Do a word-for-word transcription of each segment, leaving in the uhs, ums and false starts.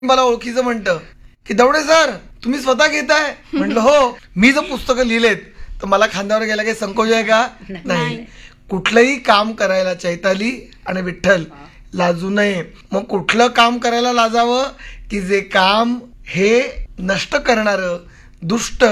मला ओळखीचं म्हणतं की दवडे सर तुम्ही स्वतः घेताय. म्हटलं हो, मी जर पुस्तकं लिहिलेत तर मला खांद्यावर गेला काही संकोच आहे का? नाही. कुठलंही काम करायला चैताली आणि विठ्ठल लाजू नये. मग कुठलं काम करायला लाजावं की जे काम हे नष्ट करणारं, दुष्ट,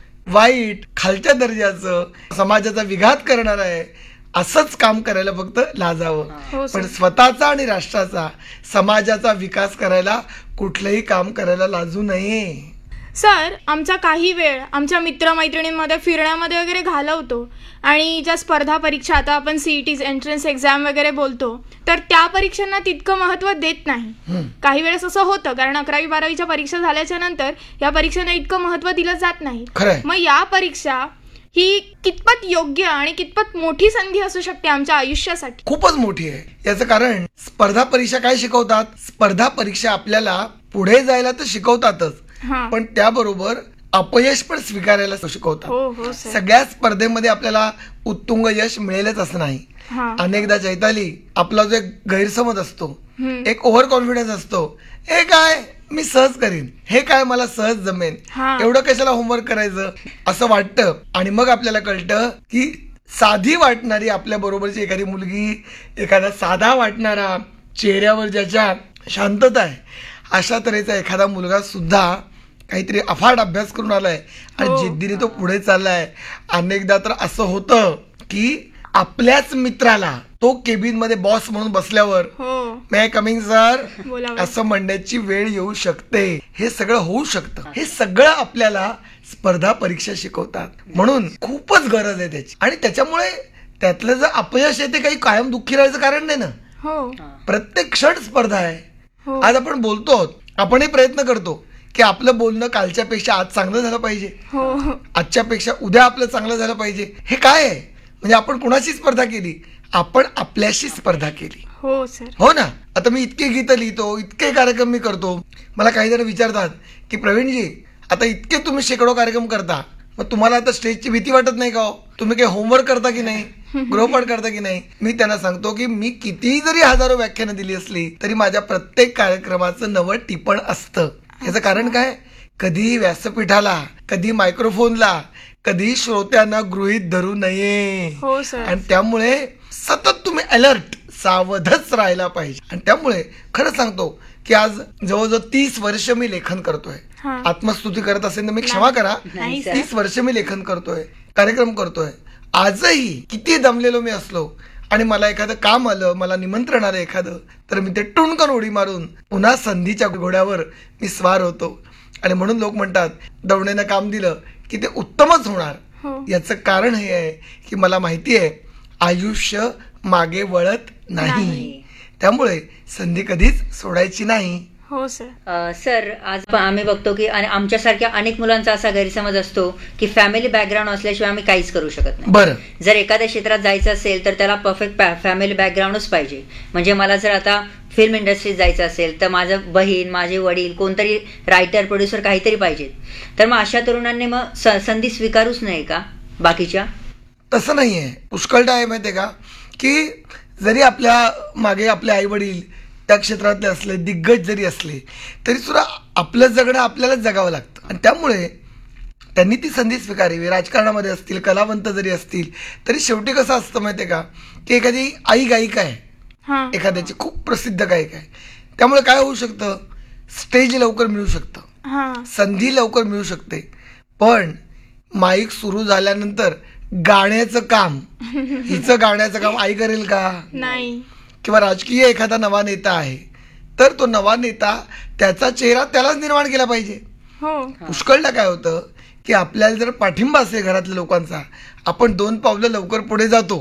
वाईट, खालच्या दर्जाचं, समाजाचा विघात करणार आहे असंच काम करायला फक्त लाजावं. पण स्वतःचा आणि राष्ट्राचा, समाजाचा विकास करायला कुठलंही काम करायला लाजू नये. सर, आमचा काही वेळ आमच्या मित्रमैत्रिणींमध्ये फिरण्यामध्ये वगैरे घालवतो आणि ज्या स्पर्धा परीक्षा, आता आपण सीईटी एंट्रन्स एक्झाम वगैरे बोलतो, तर त्या परीक्षांना तितकं महत्व देत नाही. काही वेळेस असं होतं, कारण अकरावी बारावीच्या परीक्षा झाल्याच्या नंतर या परीक्षांना इतकं महत्व दिलं जात नाही. मग या परीक्षा ही कितपत योग्य आणि कितपत मोठी संधी असू शकते आमच्या आयुष्यासाठी? खूपच मोठी आहे. याचं कारण स्पर्धा परीक्षा काय शिकवतात? स्पर्धा परीक्षा आपल्याला पुढे जायला तर शिकवतातच, पण त्याबरोबर अपयश पण स्वीकारायला शिकवतात. सगळ्या स्पर्धेमध्ये आपल्याला उत्तुंग यश मिळेलच असं नाही. अनेकदा चैताली आपला जो एक गैरसमज असतो, एक ओव्हर कॉन्फिडन्स असतो, हे काय मी सहज करीन, हे काय मला सहज जमेन, एवढं कशाला होमवर्क करायचं असं वाटतं. आणि मग आपल्याला कळतं की साधी वाटणारी आपल्या बरोबरची एखादी मुलगी, एखादा साधा वाटणारा, चेहऱ्यावर ज्याच्या शांतता आहे, अशा तऱ्हेचा एखादा मुलगा सुद्धा काहीतरी अफाट अभ्यास करून आलाय आणि जिद्दीने तो पुढे चाललाय. अनेकदा तर असं होतं की आपल्याच मित्राला तो केबिन मध्ये बॉस म्हणून बसल्यावर मे कमिंग सर असं म्हणण्याची वेळ येऊ शकते. हे सगळं होऊ शकतं. हे सगळं आपल्याला स्पर्धा परीक्षा शिकवतात. म्हणून खूपच गरज आहे त्याची. आणि त्याच्यामुळे त्यातलं जर अपयश आहे ते काही कायम दुःखी राहायचं कारण नाही ना. प्रत्येक क्षण स्पर्धा आहे. आज आपण बोलतो, आपणही प्रयत्न करतो की आपलं बोलणं कालच्या पेक्षा आज चांगलं झालं पाहिजे, आजच्या पेक्षा उद्या आपलं चांगलं झालं पाहिजे. हे काय आहे? म्हणजे आपण कुणाशी स्पर्धा केली? आपण आपल्याशी स्पर्धा केली. हो सर. हो ना. आता मी इतके गीत लिहितो, इतके कार्यक्रम मी करतो. मला काही जण विचारतात की प्रवीणजी, आता इतके तुम्ही शेकडो कार्यक्रम करता, मग तुम्हाला आता स्टेजची भीती वाटत नाही का हो? तुम्ही काही होमवर्क करता की नाही, गृहपाठ करता की नाही? मी त्यांना सांगतो की मी कितीही जरी हजारो व्याख्यानं दिली असली तरी माझ्या प्रत्येक कार्यक्रमाचं नवं टिपण असतं. याचं कारण काय? कधी व्यासपीठाला, कधी मायक्रोफोनला, कधी श्रोत्यांना गृहीत धरू नये. आणि त्यामुळे सतत तुम्ही अलर्ट, सावधच राहायला पाहिजे. आणि त्यामुळे खरं सांगतो की आज जवळजवळ तीस वर्ष मी लेखन करतोय. आत्मस्तुती करत असेल तर मी क्षमा करा. तीस वर्ष मी लेखन करतोय, कार्यक्रम करतोय. आजही किती दमलेलो मी असलो आणि मला एखादं काम आलं, मला निमंत्रण आलं एखादं, तर मी ते टुणकन उडी मारून पुन्हा संधीच्या घोड्यावर मी स्वार होतो. आणि म्हणून लोक म्हणतात दवडेनं काम दिलं की ते उत्तमच होणार. याचं कारण हे आहे की मला माहिती आहे आयुष्य मागे वळत नाही. त्यामुळे संधी कधीच सोडायची नाही. हो सर. सर, आज आम्ही बघतो की आमच्यासारख्या अनेक मुलांचा असा गैरसमज असतो की फॅमिली बॅकग्राऊंड असल्याशिवाय आम्ही काहीच करू शकत नाही. बरं. जर एखाद्या क्षेत्रात जायचं असेल तर त्याला परफेक्ट फॅमिली बॅकग्राऊंडच पाहिजे. म्हणजे मला जर आता फिल्म इंडस्ट्रीत जायचं असेल तर माझं बहीण, माझे वडील, कोणतरी रायटर, प्रोड्युसर काहीतरी पाहिजेत. तर मग अशा तरुणांनी मग संधी स्वीकारूच नाही का बाकीच्या? तसं नाहीये. पुष्कळदा आहे माहितीये का की जरी आपल्या मागे आपले आई वडील त्या क्षेत्रातले असले, दिग्गज जरी असले, तरी सुद्धा आपलं जगणं आपल्यालाच जगावं लागतं. आणि त्यामुळे त्यांनी ती संधी स्वीकारावी. राजकारणामध्ये असतील, कलावंत जरी असतील, तरी शेवटी कसं असतं माहितीये का की एखादी आई गायिका आहे, एखाद्याची खूप प्रसिद्ध गायिका आहे, त्यामुळे काय होऊ शकतं, स्टेज लवकर मिळू शकतं, संधी लवकर मिळू शकते. पण माईक सुरू झाल्यानंतर गाण्याचं काम, हिचं गाण्याचं काम आई करेल का? नाही. किंवा राजकीय एखादा नवा नेता आहे तर तो नवा नेता त्याचा चेहरा त्यालाच निर्माण केला पाहिजे. पुष्कळदा काय होतं की आपल्याला जर पाठिंबा असेल घरातल्या लोकांचा, आपण दोन पावलं लवकर पुढे जातो,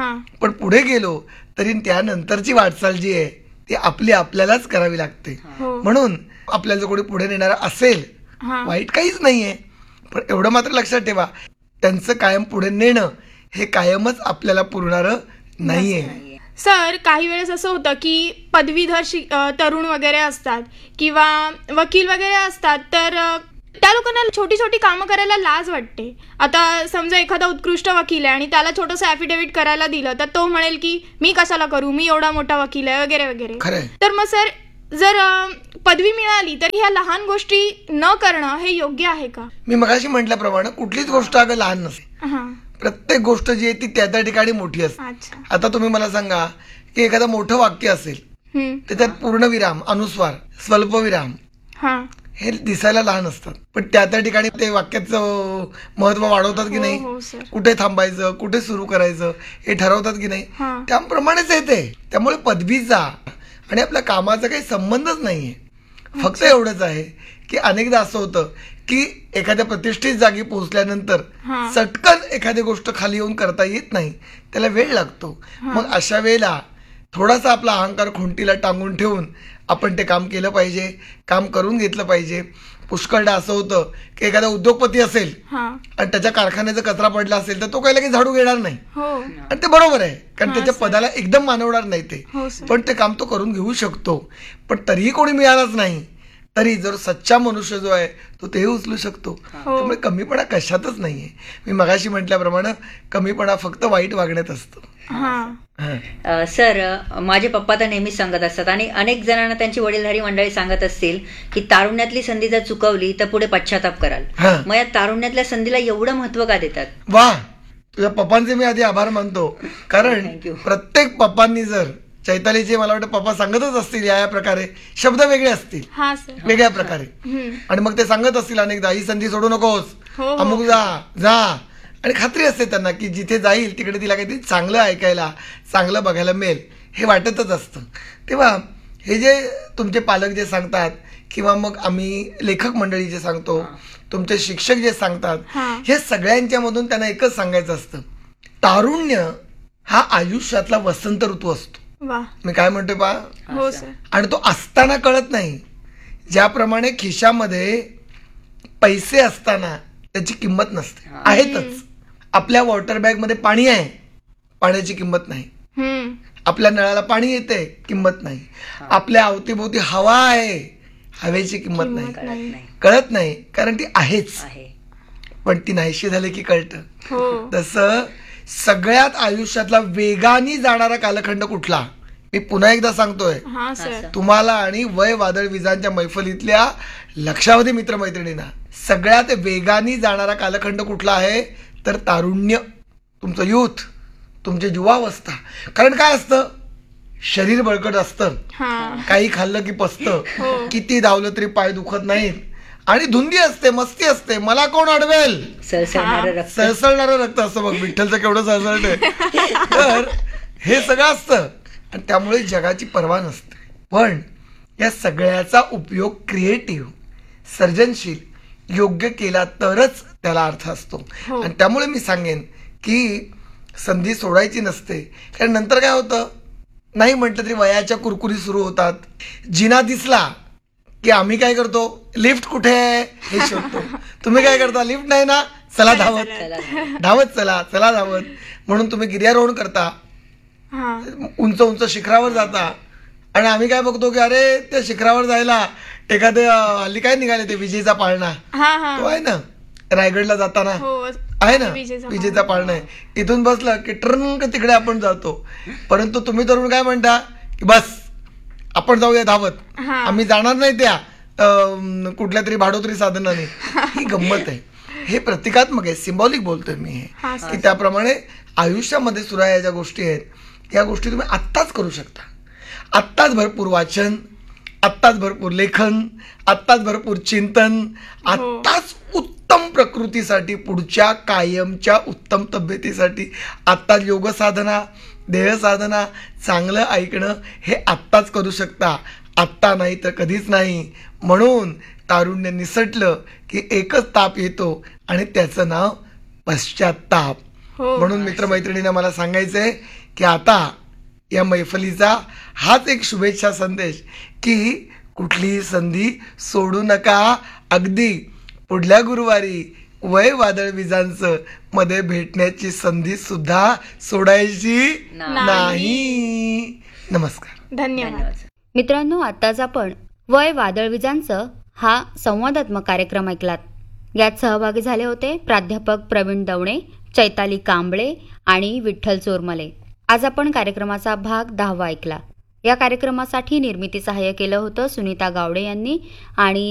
पण पुढे गेलो तरी त्यानंतरची वाटचाल जी आहे ती आपली आपल्यालाच करावी लागते. म्हणून आपल्याला जर कोणी पुढे नेणारा असेल, वाईट काहीच नाहीये, पण एवढं मात्र लक्षात ठेवा, त्यांचं कायम पुढे नेणं हे कायमच आपल्याला पुरणारं नाहीये. सर, काही वेळेस असं होतं की पदवीधर तरुण वगैरे असतात किंवा वकील वगैरे असतात, तर त्या लोकांना छोटी छोटी कामं करायला लाज वाटते. आता समजा एखादा उत्कृष्ट वकील आहे आणि त्याला छोटंसं ॲफिडेव्हिट करायला दिलं तर तो म्हणेल की मी कशाला करू, मी एवढा मोठा वकील आहे वगैरे वगैरे. तर मग सर, जर अं, पदवी मिळाली तर ह्या लहान गोष्टी न करणं हे योग्य आहे का? मी मगाशी म्हटल्याप्रमाणे कुठलीच गोष्ट अगं लहान नसते. हा. प्रत्येक गोष्ट जी आहे ती त्या त्या ठिकाणी मोठी असते. अच्छा. आता तुम्ही मला सांगा की एखादं मोठं वाक्य असेल, हम्म. त्याच्यात पूर्णविराम, अनुस्वार, स्वल्पविराम हा. हे दिसायला लहान असतात, पण त्या त्या ठिकाणी ते वाक्याचं महत्व वाढवतात की हो, नाही. हो, सर. कुठे थांबायचं, कुठे सुरू करायचं हे ठरवतात की नाही. हा. त्याप्रमाणेच येते. त्यामुळे पदवीचा आणि आपल्या कामाचा काही संबंधच नाहीये. फक्त एवढंच आहे की अनेकदा असं होतं की एखाद्या प्रतिष्ठित जागी पोहोचल्यानंतर हा. चटकन एखादी गोष्ट खाली येऊन करता येत नाही, त्याला वेळ लागतो. मग अशा वेळेला थोडासा आपला अहंकार खुंटीला टांगून ठेवून आपण ते काम केलं पाहिजे, काम करून घेतलं पाहिजे. पुष्कळदा असं होतं की एखादा उद्योगपती असेल हा. आणि त्याच्या कारखान्याचा कचरा पडला असेल तर तो काही लगेच झाडू घेणार नाही, हो. आणि ते बरोबर आहे, कारण हा, त्याच्या सर. पदाला एकदम मानवणार नाही ते. हो, सर. पण ते काम तो करून घेऊ शकतो. पण तरीही कोणी मिळालंच नाही तरी जर सच्चा मनुष्य जो आहे तो तेही उचलू शकतो. त्यामुळे कमीपणा कशातच नाहीये. मी मगाशी म्हटल्याप्रमाणे कमीपणा फक्त वाईट वागण्यात असतो. हा. हा. अ, सर अ, माझे पप्पा तर नेहमीच सांगत असतात आणि अनेक जणांना त्यांची वडीलधारी मंडळी सांगत असतील की तारुण्यातली संधी जर चुकवली तर पुढे पश्चाताप कराल. हा. मग या तारुण्यातल्या संधीला एवढं महत्व का देतात? वा, तुझ्या पप्पांचे मी आधी आभार मानतो. कारण Thank you. प्रत्येक पप्पांनी जर चैतालीचे मला वाटतं पप्पा सांगतच असतील या या प्रकारे, शब्द वेगळे असतील हा, सर. वेगळ्या प्रकारे, हम्म. आणि मग ते सांगत असतील अनेकदा ही संधी सोडू नकोस, हो, हो. अमुक जा जा, आणि खात्री असते त्यांना की जिथे जाईल तिकडे तिला काहीतरी चांगलं ऐकायला, चांगलं बघायला मिळेल हे वाटतच असतं. तेव्हा हे जे तुमचे पालक जे सांगतात किंवा मग आम्ही लेखक मंडळी जे सांगतो, तुमचे शिक्षक जे सांगतात, हा. हे सगळ्यांच्या मधून त्यांना एकच सांगायचं असतं, तारुण्य हा आयुष्यातला वसंत ऋतू असतो. वा. मी काय म्हणतोय पा, हो, सर. आणि तो असताना कळत नाही. ज्याप्रमाणे खिशामध्ये पैसे असताना त्याची किंमत नसते, आहेतच. आपल्या वॉटर बॅग मध्ये पाणी आहे, पाण्याची किंमत नाही. हम्म. आपल्या नळाला पाणी येते, किंमत नाही. आपल्या अवतीभोवती हवा आहे, हवेची किंमत नाही. कळत नाही. कळत नाही कारण ती आहेच, आहे. पण ती नाहीशी झाली की कळतं. हो. तसं सगळ्यात आयुष्यातला वेगाने जाणारा कालखंड कुठला, मी पुन्हा एकदा सांगतोय हा, सर. तुम्हाला आणि वय वादळ विजांच्या मैफलीतल्या लक्षावधी मित्रमैत्रिणींना, सगळ्यात वेगाने जाणारा कालखंड कुठला आहे तर तारुण्य, तुमचं युथ, तुमची युवावस्था. कारण काय असतं, शरीर बळकट असतं, हा. काही खाल्लं की पचतं, हो. किती धावलं तरी पाय दुखत नाहीत, आणि धुंदी असते, मस्ती असते, मला कोण अडवेल, सळसळणारं रक्त. सळसळणारं रक्त असतं. बघ विठ्ठलचं केवढं सळसळतंय. तर हे सगळं असतं आणि त्यामुळे जगाची पर्वा नसते. पण या सगळ्याचा उपयोग क्रिएटिव्ह, सर्जनशील, योग्य केला तरच त्याला अर्थ असतो. हो. आणि त्यामुळे मी सांगेन की संधी सोडायची नसते. कारण नंतर काय होतं, नाही म्हटलं तरी वयाच्या कुरकुरी सुरू होतात. जिना दिसला की आम्ही काय करतो, लिफ्ट कुठे आहे हे शोधतो. तुम्ही काय करता, लिफ्ट नाही ना, चला धावत, चला. धावत चला चला धावत, म्हणून तुम्ही गिर्यारोहण करता, हा. उंच उंच शिखरावर जाता. आणि आम्ही काय बघतो की अरे त्या शिखरावर जायला एखादे हल्ली काय निघाले ते विजेचा पाळणा, हा. हा. तो आहे ना रायगडला जाताना, हो. आहे ना विजेचा विजेचा पाळणा आहे. इथून बसलं की ट्रंक तिकडे आपण जातो. परंतु तुम्ही तरुण काय म्हणता की बस आपण जाऊया धावत, हा. आम्ही जाणार नाही त्या अं, कुठल्या तरी भाडोत्री साधनाने. ही गंमत आहे. हे प्रतिकात्मक आहे, सिम्बॉलिक बोलतोय मी हे, हा, की त्याप्रमाणे आयुष्यामध्ये सुद्धा या ज्या गोष्टी आहेत या गोष्टी तुम्ही आत्ताच करू शकता. आत्ताच भरपूर वाचन, आत्ताच भरपूर लेखन, आत्ताच भरपूर चिंतन, आत्ताच उत्तम प्रकृतीसाठी, पुढच्या कायमच्या उत्तम तब्येतीसाठी आत्ताच योग साधना, देह साधना, चांगलं ऐकणं हे आत्ताच करू शकता. आत्ता नाही तर कधीच नाही. म्हणून तारुण्य निसटलं की एकच ताप येतो आणि त्याचं नाव पश्चात्ताप. हो. म्हणून मित्रमैत्रिणींना मला सांगायचंय की आता या मैफलीचा हाच एक शुभेच्छा संदेश की कुठलीही संधी सोडू नका. अगदी पुढल्या गुरुवारी वय वादळ विजांचं मध्ये भेटण्याची संधी सुद्धा सोडायची नाही. नमस्कार. धन्यवाद. मित्रांनो, आत्ताच आपण वय वादळविजांचं हा संवादात्मक कार्यक्रम ऐकलात. यात सहभागी झाले होते प्राध्यापक प्रवीण दवणे, चैताली कांबळे आणि विठ्ठल चोरमले. आज आपण कार्यक्रमाचा भाग दहावा ऐकला. या कार्यक्रमासाठी निर्मिती सहाय्य केलं होतं सुनीता गावडे यांनी आणि